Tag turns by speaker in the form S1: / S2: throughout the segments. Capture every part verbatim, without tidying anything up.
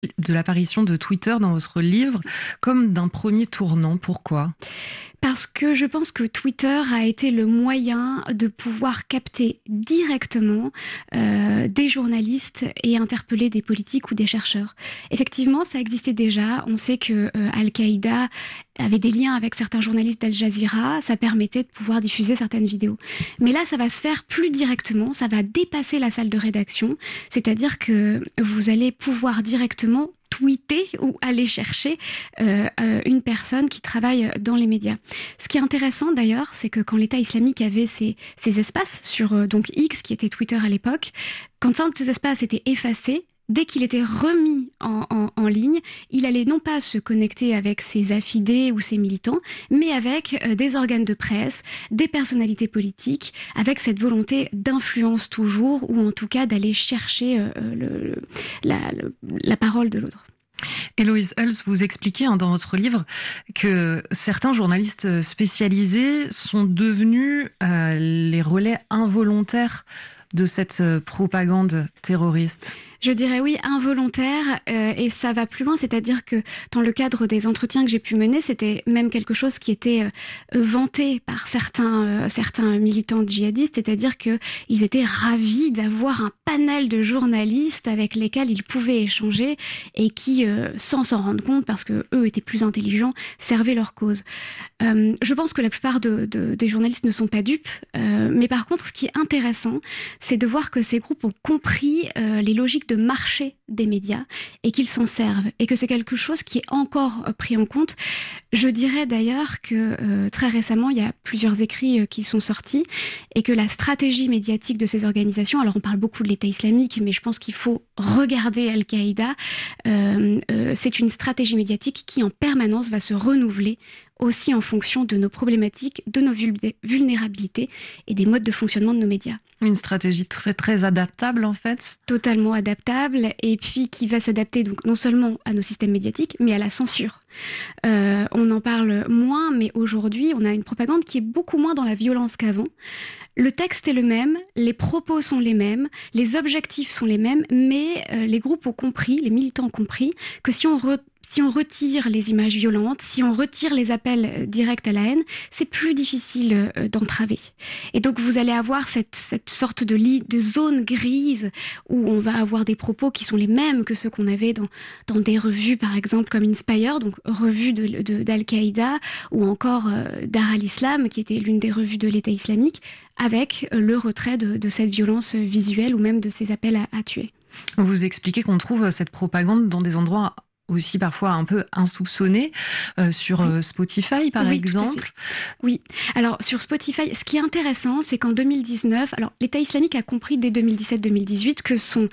S1: de l'apparition de Twitter dans votre livre comme d'un premier tournant. Pourquoi ?
S2: Parce que je pense que Twitter a été le moyen de pouvoir capter directement euh, des journalistes et interpeller des politiques ou des chercheurs. Effectivement, ça existait déjà. On sait que euh, Al-Qaïda avait des liens avec certains journalistes d'Al Jazeera. Ça permettait de pouvoir diffuser certaines vidéos. Mais là, ça va se faire plus directement. Ça va dépasser la salle de rédaction. C'est-à-dire que vous allez pouvoir directement tweeter ou aller chercher euh, euh, une personne qui travaille dans les médias. Ce qui est intéressant d'ailleurs, c'est que quand l'État islamique avait ces, ces espaces sur euh, donc X, qui était Twitter à l'époque, quand un de ces espaces était effacé, dès qu'il était remis en, en, en ligne, il allait non pas se connecter avec ses affidés ou ses militants, mais avec euh, des organes de presse, des personnalités politiques, avec cette volonté d'influence toujours, ou en tout cas d'aller chercher euh, le, la, le, la parole de l'autre.
S1: Héloïse Hulse, vous expliquez hein, dans votre livre que certains journalistes spécialisés sont devenus euh, les relais involontaires de cette propagande terroriste.
S2: Je dirais oui, involontaire, euh, et ça va plus loin, c'est-à-dire que dans le cadre des entretiens que j'ai pu mener, c'était même quelque chose qui était euh, vanté par certains, euh, certains militants djihadistes, c'est-à-dire qu'ils étaient ravis d'avoir un panel de journalistes avec lesquels ils pouvaient échanger et qui, euh, sans s'en rendre compte, parce que eux étaient plus intelligents, servaient leur cause. Euh, je pense que la plupart de, de, des journalistes ne sont pas dupes, euh, mais par contre, ce qui est intéressant, c'est de voir que ces groupes ont compris euh, les logiques de marché des médias et qu'ils s'en servent et que c'est quelque chose qui est encore pris en compte. Je dirais d'ailleurs que euh, très récemment, il y a plusieurs écrits euh, qui sont sortis et que la stratégie médiatique de ces organisations, alors on parle beaucoup de l'État islamique, mais je pense qu'il faut regarder Al-Qaïda, euh, euh, c'est une stratégie médiatique qui en permanence va se renouveler aussi en fonction de nos problématiques, de nos vulnérabilités et des modes de fonctionnement de nos médias.
S1: Une stratégie très, très adaptable en fait.
S2: Totalement adaptable, et puis qui va s'adapter donc non seulement à nos systèmes médiatiques, mais à la censure. Euh, on en parle moins, mais aujourd'hui, on a une propagande qui est beaucoup moins dans la violence qu'avant. Le texte est le même, les propos sont les mêmes, les objectifs sont les mêmes, mais euh, les groupes ont compris, les militants ont compris, que si on re- Si on retire les images violentes, si on retire les appels directs à la haine, c'est plus difficile d'entraver. Et donc vous allez avoir cette, cette sorte de, lit, de zone grise où on va avoir des propos qui sont les mêmes que ceux qu'on avait dans, dans des revues, par exemple, comme Inspire, donc revue de, de, d'Al-Qaïda, ou encore euh, Dar al-Islam, qui était l'une des revues de l'État islamique, avec le retrait de, de cette violence visuelle ou même de ces appels à, à tuer.
S1: Vous expliquez qu'on trouve cette propagande dans des endroits aussi parfois un peu insoupçonnés, euh, sur euh, Spotify par
S2: oui,
S1: exemple.
S2: Oui, alors sur Spotify, ce qui est intéressant, c'est qu'en deux mille dix-neuf, alors l'État islamique a compris dès deux mille dix-sept deux mille dix-huit que son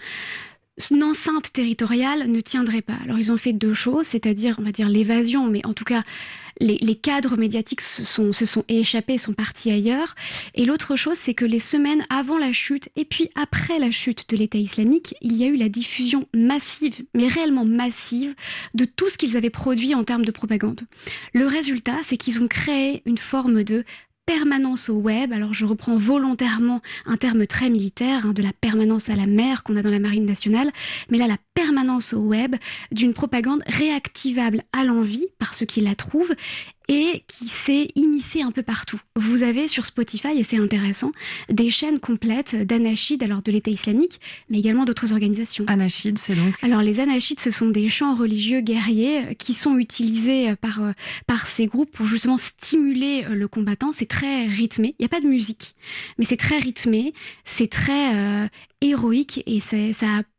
S2: une enceinte territoriale ne tiendrait pas. Alors ils ont fait deux choses, c'est-à-dire, on va dire l'évasion, mais en tout cas, les, les cadres médiatiques se sont, se sont échappés, sont partis ailleurs. Et l'autre chose, c'est que les semaines avant la chute et puis après la chute de l'État islamique, il y a eu la diffusion massive, mais réellement massive, de tout ce qu'ils avaient produit en termes de propagande. Le résultat, c'est qu'ils ont créé une forme de permanence au web. Alors je reprends volontairement un terme très militaire, hein, de la permanence à la mer qu'on a dans la marine nationale, mais là la permanence au web d'une propagande réactivable à l'envi par ceux qui la trouvent et qui s'est immiscée un peu partout. Vous avez sur Spotify, et c'est intéressant, des chaînes complètes d'anachides, alors de l'État islamique, mais également d'autres organisations.
S1: Anachides, c'est donc...
S2: Alors les anachides, ce sont des chants religieux guerriers qui sont utilisés par, par ces groupes pour justement stimuler le combattant. C'est très rythmé, il n'y a pas de musique, mais c'est très rythmé, c'est très euh, héroïque et c'est, ça a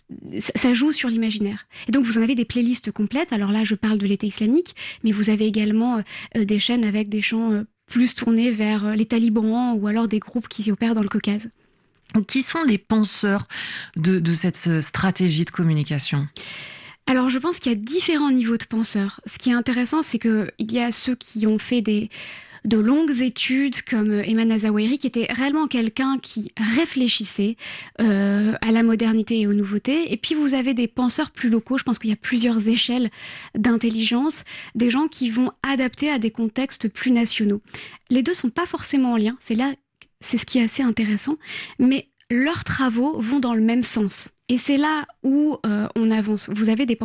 S2: ça joue sur l'imaginaire. Et donc vous en avez des playlists complètes. Alors là, je parle de l'État islamique, mais vous avez également euh, des chaînes avec des chants euh, plus tournés vers euh, les talibans ou alors des groupes qui opèrent dans le Caucase.
S1: Qui sont les penseurs de, de cette stratégie de communication ?
S2: Alors je pense qu'il y a différents niveaux de penseurs. Ce qui est intéressant, c'est qu'il y a ceux qui ont fait des... de longues études comme Ayman Zawahiri, qui était réellement quelqu'un qui réfléchissait euh, à la modernité et aux nouveautés. Et puis vous avez des penseurs plus locaux, je pense qu'il y a plusieurs échelles d'intelligence, des gens qui vont adapter à des contextes plus nationaux. Les deux sont pas forcément en lien, c'est là, c'est ce qui est assez intéressant, mais leurs travaux vont dans le même sens. Et c'est là où euh, on avance. Vous avez des